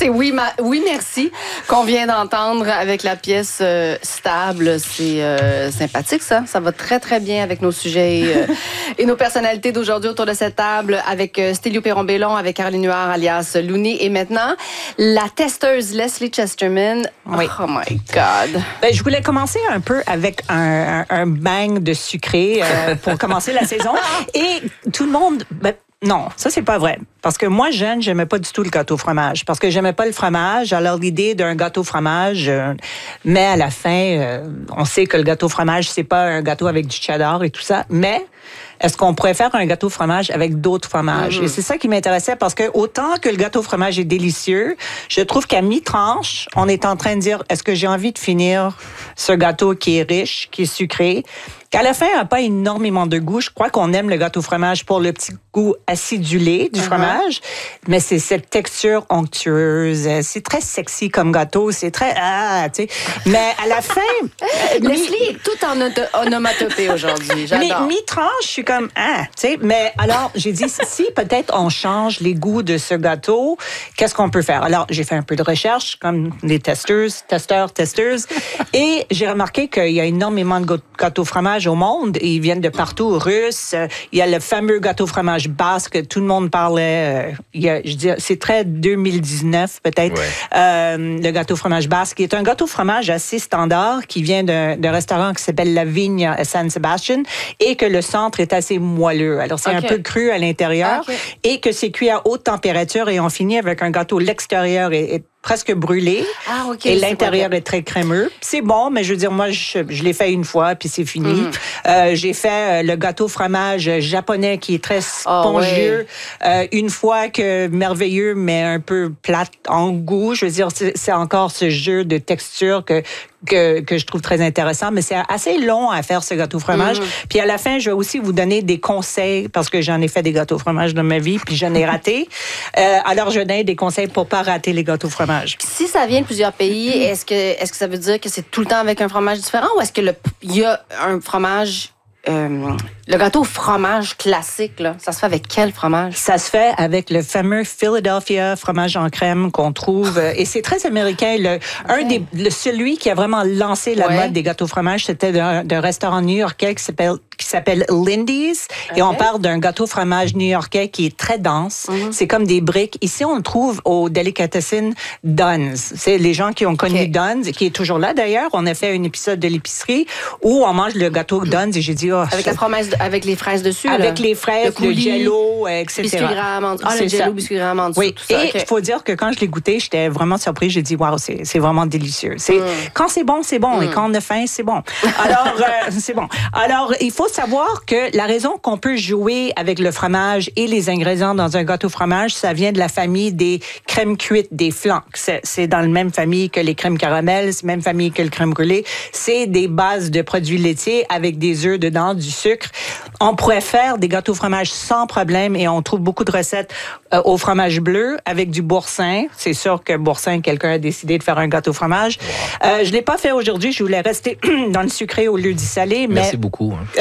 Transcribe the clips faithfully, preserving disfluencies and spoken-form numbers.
c'est oui, ma, oui merci qu'on vient d'entendre avec la pièce euh, Stable. C'est euh, sympathique, ça. Ça va très, très bien avec nos sujets et, euh, et nos personnalités d'aujourd'hui autour de cette table avec euh, Stélio Perron-Bellon, avec Caroline Huard, alias Looney. Et maintenant, la testeuse Leslie Chesterman. Oui. Oh my God. Ben, je voulais commencer un peu avec un, un, un bang de sucré euh, pour commencer la saison. Et tout le monde... Ben, non, ça, c'est pas vrai. Parce que moi, jeune, j'aimais pas du tout le gâteau fromage. Parce que j'aimais pas le fromage. Alors, l'idée d'un gâteau fromage, euh, mais à la fin, euh, on sait que le gâteau fromage, c'est pas un gâteau avec du cheddar et tout ça. Mais est-ce qu'on pourrait faire un gâteau fromage avec d'autres fromages? Mm-hmm. Et c'est ça qui m'intéressait parce que autant que le gâteau fromage est délicieux, je trouve qu'à mi-tranche, on est en train de dire, est-ce que j'ai envie de finir ce gâteau qui est riche, qui est sucré? Qu'à la fin, il n'a pas énormément de goût. Je crois qu'on aime le gâteau fromage pour le petit goût acidulé du uh-huh. fromage, mais c'est cette texture onctueuse. C'est très sexy comme gâteau. C'est très... Ah, tu sais. Mais à la fin... Leslie est tout en auto- onomatopée aujourd'hui. J'adore. Mais mi-tranche, je suis comme... Ah, tu sais. Mais alors, j'ai dit, si peut-être on change les goûts de ce gâteau, qu'est-ce qu'on peut faire? Alors, j'ai fait un peu de recherche, comme les testeuses, testeurs, testeuses, et j'ai remarqué qu'il y a énormément de gâteaux fromage au monde. Ils viennent de partout, russes. Il y a le fameux gâteau fromage basque, tout le monde parlait. Euh, il y a, je dis, c'est très deux mille dix-neuf peut-être. Ouais. Euh, le gâteau fromage basque, qui est un gâteau fromage assez standard, qui vient d'un, d'un restaurant qui s'appelle La Vigne à San Sebastian, et que le centre est assez moelleux. Alors c'est okay. un peu cru à l'intérieur, okay. et que c'est cuit à haute température, et on finit avec un gâteau. L'extérieur est, est presque brûlé. Ah, okay, et l'intérieur est très crémeux. C'est bon, mais je veux dire, moi, je, je l'ai fait une fois, puis c'est fini. Mm. Euh, j'ai fait euh, le gâteau fromage japonais qui est très spongieux. Oh, ouais. euh, une fois que merveilleux, mais un peu plate en goût. Je veux dire, c'est, c'est encore ce jeu de texture que Que, que je trouve très intéressant, mais c'est assez long à faire ce gâteau fromage. Mm-hmm. Puis à la fin, je vais aussi vous donner des conseils, parce que j'en ai fait des gâteaux fromage dans ma vie, puis j'en ai raté. Euh, alors, je donne des conseils pour pas rater les gâteaux fromage. Si ça vient de plusieurs pays, mm-hmm. est-ce que, est-ce que ça veut dire que c'est tout le temps avec un fromage différent, ou est-ce que le, il y a un fromage... Euh, le gâteau au fromage classique, là, ça se fait avec quel fromage? Ça se fait avec le fameux Philadelphia fromage en crème qu'on trouve. Et c'est très américain. Le, okay. Un des, le, celui qui a vraiment lancé la ouais. mode des gâteaux fromage, c'était d'un, d'un restaurant new-yorkais qui s'appelle, qui s'appelle Lindy's. Okay. Et on parle d'un gâteau fromage new-yorkais qui est très dense. Mm-hmm. C'est comme des briques. Ici, on le trouve au Delicatessen Dunn's. C'est les gens qui ont connu okay. Dunn's, qui est toujours là d'ailleurs. On a fait un épisode de l'épicerie où on mange le gâteau Dunn's et j'ai dit, oh, avec la fromage, avec les fraises dessus. Avec là. les fraises, le, coulis, le jello, et cetera. Biscuit graham en dessous. Ah, le jello, biscuit graham en dessous. Oui. Tout ça. Et il okay. faut dire que quand je l'ai goûté, j'étais vraiment surprise. J'ai dit, waouh, c'est, c'est vraiment délicieux. C'est, mm. Quand c'est bon, c'est bon. Mm. Et quand on a faim, c'est bon. Alors, euh, c'est bon. Alors, il faut savoir que la raison qu'on peut jouer avec le fromage et les ingrédients dans un gâteau fromage, ça vient de la famille des crèmes cuites, des flancs. C'est, c'est dans la même famille que les crèmes caramel, c'est la même famille que le crème brûlée. C'est des bases de produits laitiers avec des œufs dedans, du sucre. On pourrait faire des gâteaux fromage sans problème et on trouve beaucoup de recettes euh, au fromage bleu avec du boursin. C'est sûr que boursin, quelqu'un a décidé de faire un gâteau fromage. Wow. Euh, je l'ai pas fait aujourd'hui. Je voulais rester dans le sucré au lieu du salé. Mais... Merci beaucoup. Hein.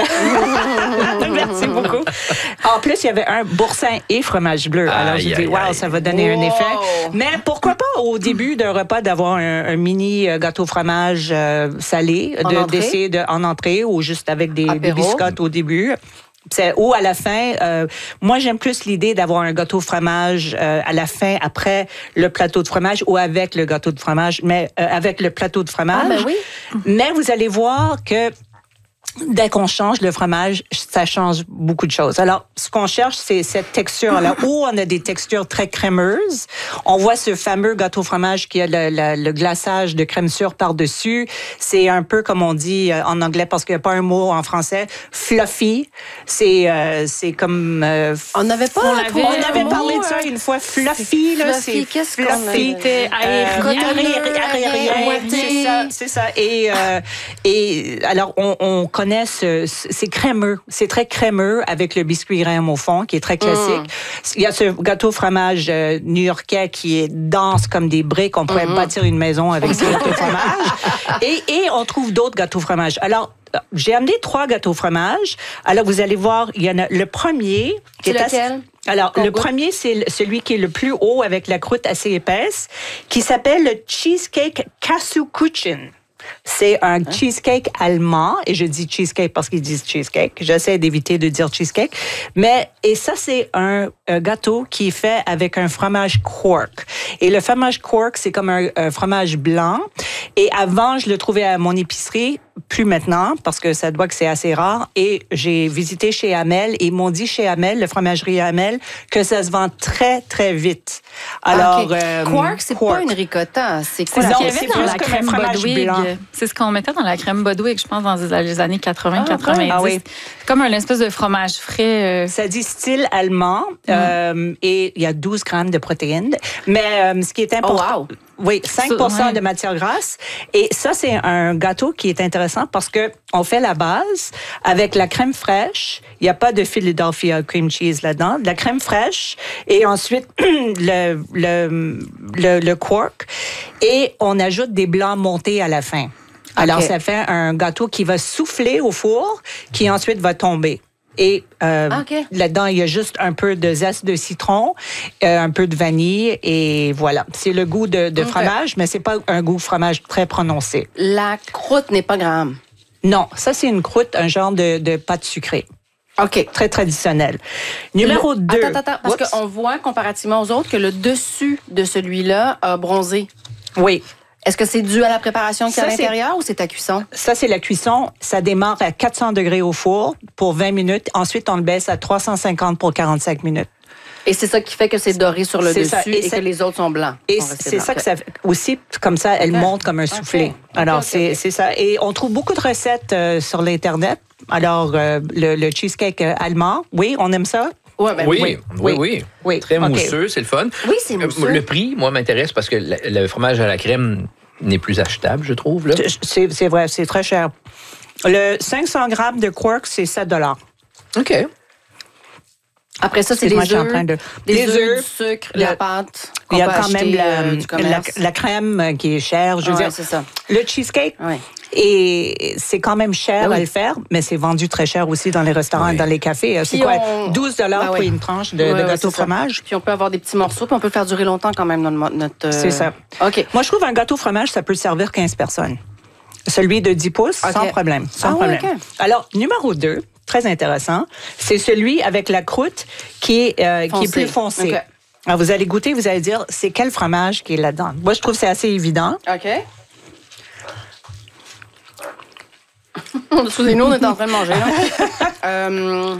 Merci beaucoup. En plus, il y avait un boursin et fromage bleu. Alors, j'ai dit, wow, ça va donner wow. un effet. Mais pourquoi pas au début d'un repas d'avoir un, un mini gâteau fromage euh, salé, en de, entrée? d'essayer de, en entrée ou juste avec des, des biscottes au début. C'est, ou à la fin, euh, moi j'aime plus l'idée d'avoir un gâteau fromage euh, à la fin, après le plateau de fromage ou avec le gâteau de fromage, mais euh, avec le plateau de fromage. Ah, ben oui. Mais vous allez voir que dès qu'on change le fromage, ça change beaucoup de choses. Alors, ce qu'on cherche, c'est cette texture-là, où on a des textures très crémeuses. On voit ce fameux gâteau fromage qui a le, le, le glaçage de crème sûre par-dessus. C'est un peu, comme on dit en anglais, parce qu'il n'y a pas un mot en français, fluffy. C'est, euh, c'est comme... Euh, on n'avait pas... On avait, on avait parlé de ça une fois. Fluffy, là, fluffy, c'est... Qu'est-ce fluffy. C'était aérien. C'est ça, c'est ça. Et, euh, et alors, on, on connaît c'est crémeux, c'est très crémeux avec le biscuit graham au fond, qui est très classique. Mm. Il y a ce gâteau fromage euh, new-yorkais qui est dense comme des briques. On pourrait mm-hmm. bâtir une maison avec ce gâteau fromage. Et, et on trouve d'autres gâteaux fromage. Alors, j'ai amené trois gâteaux au fromage. Alors, vous allez voir, il y en a le premier. C'est lequel? Assez... Alors, le premier, c'est celui qui est le plus haut avec la croûte assez épaisse, qui s'appelle le Cheesecake Käsekuchen. C'est un hein? cheesecake allemand, et je dis cheesecake parce qu'ils disent cheesecake. J'essaie d'éviter de dire cheesecake. Mais, et ça, c'est un, un gâteau qui est fait avec un fromage Quark. Et le fromage Quark, c'est comme un, un fromage blanc. Et avant, je le trouvais à mon épicerie. Plus maintenant, parce que ça doit que c'est assez rare. Et j'ai visité chez Hamel et ils m'ont dit chez Hamel, le fromagerie Hamel, que ça se vend très, très vite. Alors, okay. euh, Quark, c'est Quark. Pas une ricotta. C'est quoi? C'est la ce qu'il y avait dans la crème Bodwig. C'est ce qu'on mettait dans la crème Bodwig, je pense, dans les années quatre-vingts quatre-vingt-dix. Ah, oui. C'est comme un espèce de fromage frais. Euh... Ça dit style allemand. Mm. Euh, et il y a douze grammes de protéines. Mais euh, ce qui est important... Oh, wow. Oui, cinq pour cent de matière grasse. Et ça, c'est un gâteau qui est intéressant parce que on fait la base avec la crème fraîche. Il n'y a pas de Philadelphia cream cheese là-dedans. De la crème fraîche et ensuite le, le, le, le quark. Et on ajoute des blancs montés à la fin. Alors, okay. ça fait un gâteau qui va souffler au four, qui ensuite va tomber. Et euh, okay. là-dedans, il y a juste un peu de zeste de citron, euh, un peu de vanille et voilà. C'est le goût de, de okay. fromage, mais c'est pas un goût de fromage très prononcé. La croûte n'est pas grande. Non, ça c'est une croûte, un genre de, de pâte sucrée. OK. Très traditionnel. Numéro deux. Attends, attends, parce Oups. qu'on voit, comparativement aux autres, que le dessus de celui-là a bronzé. Oui. Est-ce que c'est dû à la préparation qui est à l'intérieur ou c'est ta cuisson? Ça, c'est la cuisson. Ça démarre à quatre cents degrés au four pour vingt minutes. Ensuite, on le baisse à trois cent cinquante pour quarante-cinq minutes. Et c'est ça qui fait que c'est doré sur le c'est dessus et, et que les autres sont blancs. Et c'est ça que ça fait. Aussi, comme ça, elle okay. monte comme un soufflé. Okay. Alors, okay, c'est, okay. c'est ça. Et on trouve beaucoup de recettes euh, sur l'Internet. Alors, euh, le, le cheesecake allemand, oui, on aime ça? Ouais, ben oui, oui, oui, oui, oui. Très okay. mousseux, c'est le fun. Oui, c'est mousseux. Euh, le prix, moi, m'intéresse parce que le, le fromage à la crème n'est plus achetable, je trouve. Là. C'est, c'est vrai, c'est très cher. Le cinq cents grammes de quark, c'est sept dollars. OK. Après ça, c'est des œufs, de... des œufs, du sucre, le... la pâte. Il y a quand même la, euh, la, la crème qui est chère. Je veux ouais, dire, c'est ça. Le cheesecake, ouais. et c'est quand même cher oui. à le faire, mais c'est vendu très cher aussi dans les restaurants oui. et dans les cafés. Puis c'est quoi, on... douze dollars ben oui. pour une tranche de, ouais, de gâteau ouais, fromage? Puis on peut avoir des petits morceaux, puis on peut le faire durer longtemps quand même dans notre... C'est ça. OK. Moi, je trouve un gâteau fromage, ça peut servir quinze personnes. Celui de dix pouces, okay. sans problème. Sans ah, problème. Okay. Alors, numéro deux, très intéressant, c'est celui avec la croûte qui est, euh, qui est plus foncée. Okay. Alors, vous allez goûter, vous allez dire, c'est quel fromage qui est là-dedans? Moi, je trouve que c'est assez évident. OK. Excusez-nous, on est en train de manger. euh...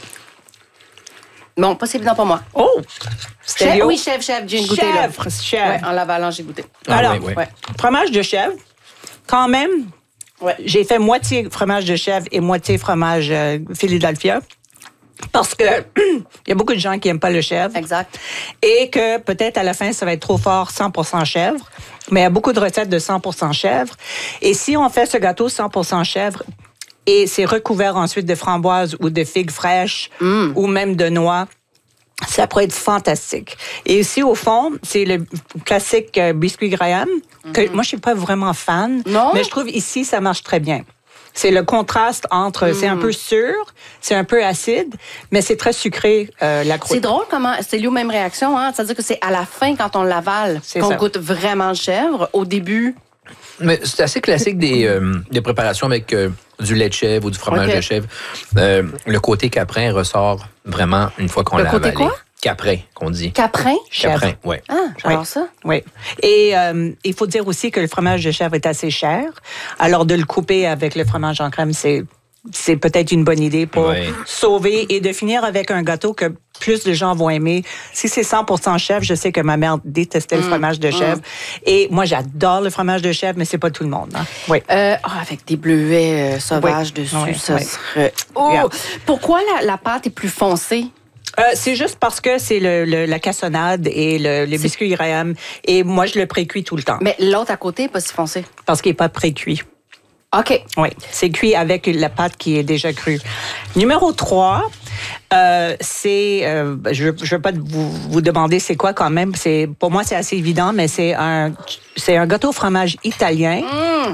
Bon, pas si évident pour moi. Oh! Chèvre, oui, chèvre, chèvre, j'ai goûté là. Chèvre, chèvre. Ouais, en l'avalant, j'ai goûté. Ah, Alors, oui, oui. Ouais. Fromage de chèvre, quand même, ouais. j'ai fait moitié fromage de chèvre et moitié fromage euh, Philadelphia. Parce que il y a beaucoup de gens qui n'aiment pas le chèvre. Exact. Et que peut-être à la fin, ça va être trop fort, cent pour cent chèvre. Mais il y a beaucoup de recettes de cent pour cent chèvre. Et si on fait ce gâteau cent pour cent chèvre et c'est recouvert ensuite de framboises ou de figues fraîches mm. ou même de noix, ça pourrait être fantastique. Et ici, au fond, c'est le classique euh, biscuit Graham, que mm-hmm. moi, je suis pas vraiment fan. Non? Mais je trouve ici, ça marche très bien. C'est le contraste entre, mm. c'est un peu sûr, c'est un peu acide, mais c'est très sucré, euh, la croûte. C'est drôle comment, c'est lié aux mêmes réactions, hein. C'est-à-dire que c'est à la fin, quand on l'avale, c'est qu'on ça. Goûte vraiment le chèvre. Au début... Mais c'est assez classique des, euh, des préparations avec euh, du lait de chèvre ou du fromage okay. de chèvre. Euh, le côté caprin ressort vraiment une fois qu'on le l'a côté avalé. Quoi? Caprin, qu'on dit. Caprin? Caprin, oui. Ah, j'adore oui. ça. Oui. Et euh, il faut dire aussi que le fromage de chèvre est assez cher. Alors, de le couper avec le fromage en crème, c'est, c'est peut-être une bonne idée pour oui. sauver et de finir avec un gâteau que plus de gens vont aimer. Si c'est cent pour cent chèvre, je sais que ma mère détestait mmh, le fromage de chèvre. Mmh. Et moi, j'adore le fromage de chèvre, mais c'est pas tout le monde. Hein? Oui. Euh, oh, avec des bleuets euh, sauvages oui. dessus, oui. ça oui. serait... Oh! Yeah. Pourquoi la, la pâte est plus foncée? Euh, c'est juste parce que c'est le, le, la cassonade et le, le biscuit Graham. Et moi, je le précuis tout le temps. Mais l'autre à côté n'est pas si foncé? Parce qu'il n'est pas précuit. OK. Oui, c'est cuit avec la pâte qui est déjà crue. Numéro trois, euh, c'est... Euh, je ne veux pas vous, vous demander c'est quoi quand même. C'est, pour moi, c'est assez évident, mais c'est un, c'est un gâteau au fromage italien. Mmh.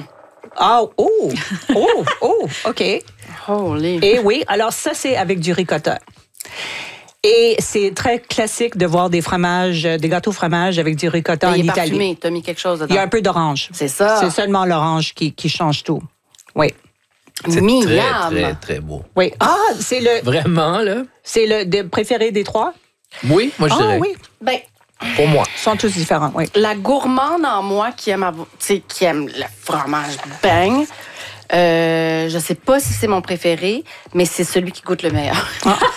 Ah, oh, oh, oh, OK. Holy. Et oui, alors ça, c'est avec du ricotta. Et c'est très classique de voir des fromages, des gâteaux fromage avec du ricotta en il est Italie. Parfumé. Tu as mis quelque chose dedans. Il y a un peu d'orange. C'est ça. C'est seulement l'orange qui, qui change tout. Oui. C'est Miam. très, très, très beau. Oui. Ah, c'est le, Vraiment, là? c'est le de- préféré des trois? Oui, moi, je Ah dirais. oui. Ben, Pour moi. Ils sont tous différents, oui. la gourmande en moi qui aime, avo- tu sais, qui aime le fromage bang, euh, je sais pas si c'est mon préféré, mais c'est celui qui goûte le meilleur.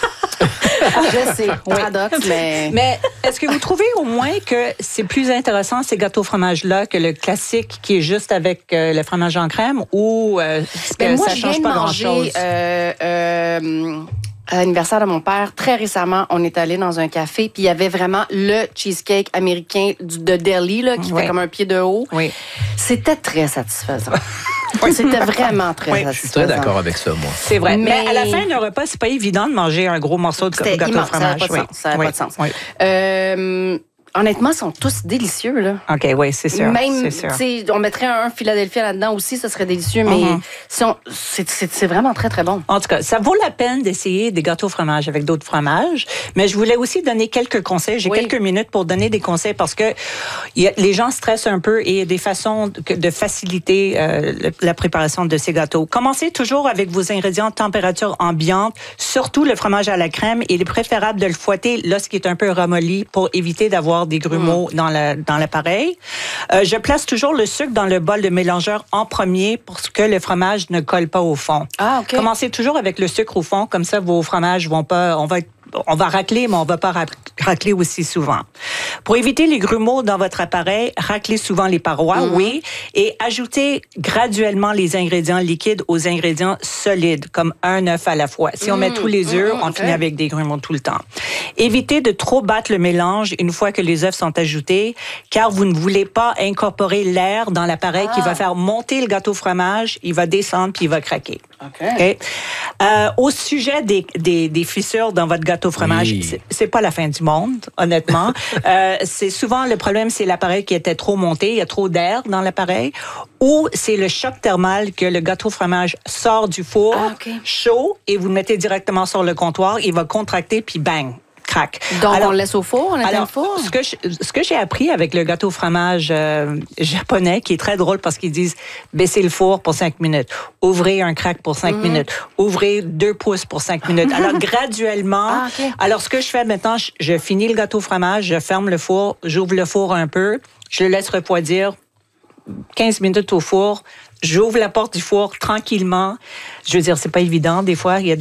Je sais, paradoxe, mais... Mais est-ce que vous trouvez au moins que c'est plus intéressant ces gâteaux fromage-là que le classique qui est juste avec euh, le fromage en crème ou euh, que Ben, moi, ça je change viens pas de manger, grand-chose? euh, euh, à l'anniversaire de mon père, très récemment, on est allé dans un café, puis il y avait vraiment le cheesecake américain du- de Delhi, là, qui Oui. fait comme un pied de haut. Oui. C'était très satisfaisant. C'était vraiment très Oui, satisfaisant. Je suis très d'accord avec ça, moi. C'est vrai. Mais... Mais- à la fin d'un repas, c'est pas évident de manger un gros morceau de C'était gâteau immense, fromage. ça n'avait pas de Oui. sens. Ça n'avait Oui. pas de sens. Oui. Euh, honnêtement, ils sont tous délicieux, là. OK, oui, c'est sûr. Même, c'est sûr. tu sais, on mettrait un Philadelphia là-dedans aussi, ça serait délicieux, mais Mhm. si on- c'est c'est- c'est vraiment très, très bon. En tout cas, ça vaut la peine d'essayer des gâteaux fromage avec d'autres fromages. Mais je voulais aussi donner quelques conseils. J'ai Oui. quelques minutes pour donner des conseils parce que il y a- les gens stressent un peu et il y a des façons de, de faciliter euh, le- la préparation de ces gâteaux. Commencez toujours avec vos ingrédients de température ambiante, surtout le fromage à la crème. Il est préférable de le fouetter lorsqu'il est un peu ramolli pour éviter d'avoir des grumeaux Mm. dans la- dans l'appareil. Euh, je place toujours le sucre dans le bol de mélangeur en premier pour que le fromage ne colle pas au fond. Ah, OK. Commencez toujours avec le sucre au fond, comme ça vos fromages vont pas, on va être- on va racler, mais on va pas ra- racler aussi souvent. Pour éviter les grumeaux dans votre appareil, raclez souvent les parois, Mm-hmm. oui, et ajoutez graduellement les ingrédients liquides aux ingrédients solides, comme un œuf à la fois. Si on met tous les œufs, mm, on ok. finit avec des grumeaux tout le temps. Évitez de trop battre le mélange une fois que les œufs sont ajoutés, car vous ne voulez pas incorporer l'air dans l'appareil qui Ah. va faire monter le gâteau fromage, il va descendre puis il va craquer. OK. OK? Euh, au sujet des, des, des fissures dans votre gâteau fromage, Oui. c'est- c'est pas la fin du monde, honnêtement. euh, c'est souvent le problème, c'est l'appareil qui était trop monté, il y a trop d'air dans l'appareil, ou c'est le choc thermal que le gâteau fromage sort du four Ah, OK. chaud et vous le mettez directement sur le comptoir, il va contracter puis bang, craque. Donc, Alors- on le laisse au four, on éteint alors, le four? ce que, je- ce que j'ai appris avec le gâteau fromage euh, japonais, qui est très drôle parce qu'ils disent baissez le four pour cinq minutes, ouvrez un crack pour cinq minutes, ouvrez deux pouces pour cinq minutes. Alors, graduellement, Ah, OK. alors ce que je fais maintenant, je, je finis le gâteau fromage, je ferme le four, j'ouvre le four un peu, je le laisse refroidir quinze minutes au four, j'ouvre la porte du four tranquillement. Je veux dire, c'est pas évident. Des fois, il y a des